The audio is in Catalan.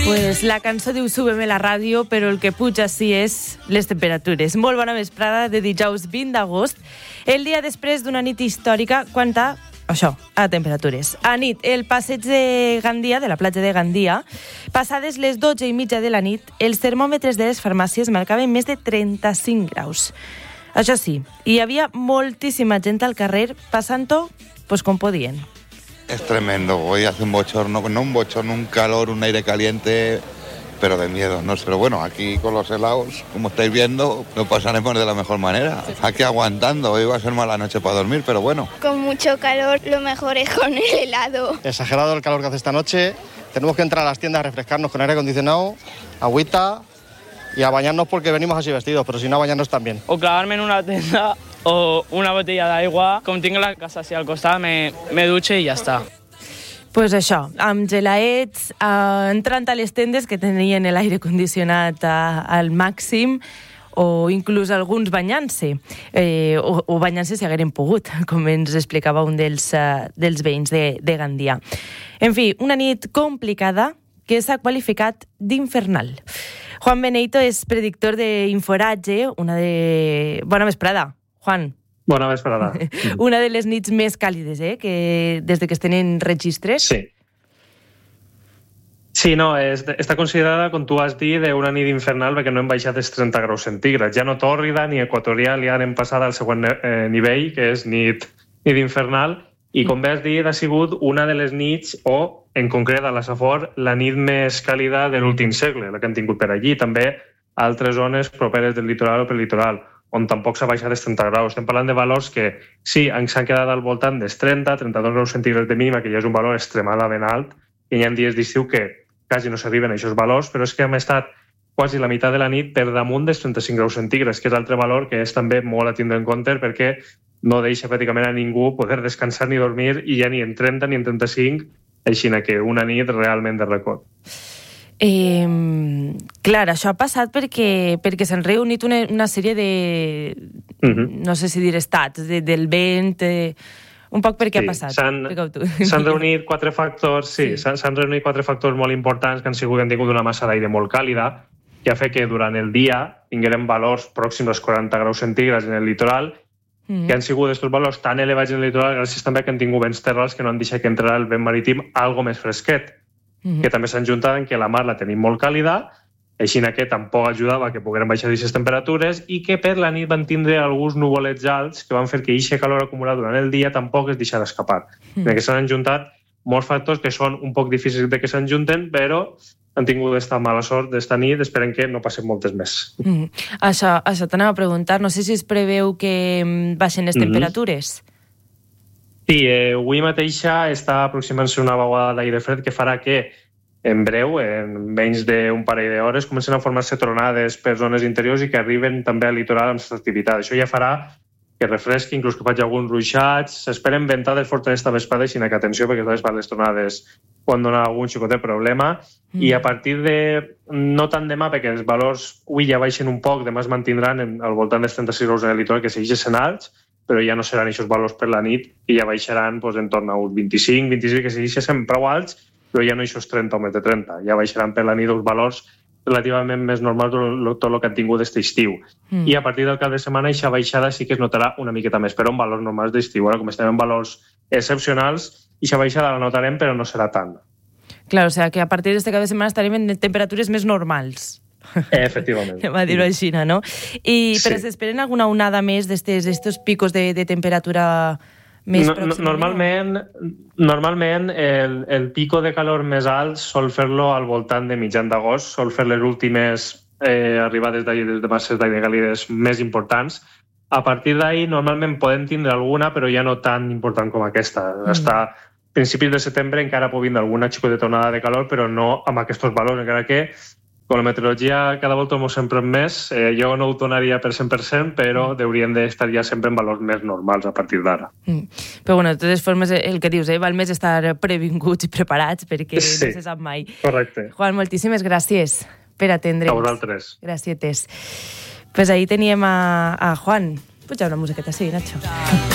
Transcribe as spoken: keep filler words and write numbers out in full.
Pues la cançó diu Súbeme la ràdio, però el que puja sí és les temperatures. Molt bona vesprada de dijous vint d'agost, el dia després d'una nit històrica quant a, això, a temperatures. A nit, el passeig de Gandia, de la platja de Gandia, passades les dotze i mitja de la nit, els termòmetres de les farmàcies marcaven més de trenta-cinc graus. Això sí, hi havia moltíssima gent al carrer passant-ho pues, com podien. Es tremendo, hoy hace un bochorno, no un bochorno, un calor, un aire caliente, pero de miedo, ¿no? Pero bueno, aquí con los helados, como estáis viendo, lo pasaremos de la mejor manera. Aquí aguantando, hoy va a ser mala noche para dormir, pero bueno. Con mucho calor, lo mejor es con el helado. Exagerado el calor que hace esta noche, tenemos que entrar a las tiendas a refrescarnos con aire acondicionado, agüita y a bañarnos porque venimos así vestidos, pero si no a bañarnos también. O clavarme en una tienda o una botella d'aigua. Com tinc la casa així al costat, me, me dutxe i ja està. Pues això, amb gelaets, eh, entrant a les tendes que tenien l'aire condicionat a, al màxim, o inclús alguns banyant-se, eh, o, o banyant-se si hagueren pogut, com ens explicava un dels, uh, dels veïns de, de Gandia. En fi, una nit complicada que s'ha qualificat d'infernal. Juan Beneito és predictor d'Inforatge, una de... Bona vesprada, Juan. Bona vesprada. Una de les nits més càlides, eh? Que des de que es tenen registres. Sí. Sí, no, és, està considerada, com tu has dit, una nit infernal perquè no hem baixat els trenta graus centígrads. Ja no tòrrida ni equatorial, ja anem passat al següent eh, nivell, que és nit, nit infernal, i com bé has dit, ha sigut una de les nits, o en concret a la Safor, la nit més càlida de l'últim segle, la que han tingut per allí. També a altres zones properes del litoral o pel litoral, on tampoc s'ha baixat els trenta graus. Estem parlant de valors que sí, s'han quedat al voltant dels trenta, trenta-dos graus centígrads de mínima, que ja és un valor extremadament alt, i hi ha dies d'estiu que quasi no s'arriben a aquests valors, però és que hem estat quasi la meitat de la nit per damunt dels trenta-cinc graus centígrads, que és altre valor que és també molt a tindre en compte perquè no deixa pràcticament a ningú poder descansar ni dormir, i ja ni en trenta ni en trenta-cinc, així que una nit realment de record. Eh, clar, això ha passat perquè, perquè s'han reunit una, una sèrie de, uh-huh. no sé si dir estats, de, del vent, eh, un poc per què sí, ha passat. S'han reunit quatre factors, sí, sí. s'han reunit quatre factors molt importants que han sigut que han tingut una massa d'aire molt càlida, que ha fet que durant el dia tinguérem valors pròxims als quaranta graus centígrads en el litoral, uh-huh. que han sigut aquests valors tan elevats en el litoral gràcies també que han tingut vents terrals que no han deixat que entrarà el vent marítim algo més fresquet. Uh-huh. Que també s'han juntat en que la mar la tenim molt càlida, així que tampoc ajudava que pogueren baixar aquestes temperatures, i que per la nit van tindre alguns nuvolets alts que van fer que aquest calor acumulat durant el dia tampoc es deixara escapar. Uh-huh. Que s'han juntat molts factors que són un poc difícils de que s'han junten, però han tingut aquesta mala sort d'esta nit, esperem que no passen moltes més. Uh-huh. Això, això t'anava a preguntar, no sé si es preveu que baixen les uh-huh. temperatures. Sí, eh, avui mateixa està aproximant-se una vaguada d'aire fred que farà que en breu, en menys d'un parell d'hores, comencen a formar-se tronades per zones interiors i que arriben també al litoral amb aquesta activitat. Això ja farà que refresqui, inclús que faci alguns ruixats. S'esperen ventades fortes esta vesprada, així que atenció, perquè les tronades poden donar algun xicot de problema. Mm. I a partir de, no tant demà, perquè els valors avui ja baixen un poc, demà es mantindran en, al voltant dels trenta-sis graus en el litoral, que segueixen alts, però ja no seran aquests valors per la nit i ja baixaran doncs, en torn a uns vint-i-cinc, vint-i-sis, que segueixen prou alts, però ja no aquests trenta o més de trenta. Ja baixaran per la nit uns valors relativament més normals de tot el que han tingut aquest estiu. Mm. I a partir del cap de setmana aquesta baixada sí que es notarà una miqueta més, però en valors normals d'estiu. Ara, com estem en valors excepcionals, aquesta baixada la notarem, però no serà tant. Clar, o sigui que a partir d'aquest cap de setmana estarem en temperatures més normals. Efectivament. Va dir-ho així, no? I, però sí. S'esperen alguna onada més d'estos picos de, de temperatura més pròxima? No, normalment, normalment el, el pico de calor més alt sol fer-lo al voltant de mitjan d'agost, sol fer les últimes eh, arribades de masses d'aire càlides més importants. A partir d'ahir normalment podem tindre alguna, però ja no tan important com aquesta. Mm. Hasta principis de setembre encara pot vindre alguna xicoteta onada de calor, però no amb aquests valors, encara que com la meteorologia cada volta m'ho sempre més, eh, jo no ho donaria per cent per cent, però hauríem d'estar ja sempre en valors més normals a partir d'ara. Mm. Però bueno, de totes formes, el que dius, eh, val més estar previnguts i preparats, perquè sí, no se sap mai. Correcte. Juan, moltíssimes gràcies per atendre'ns. A vosaltres. Gràcies. Pues ahí teníem a, a Juan. Puja una musiqueta, sí, Nacho.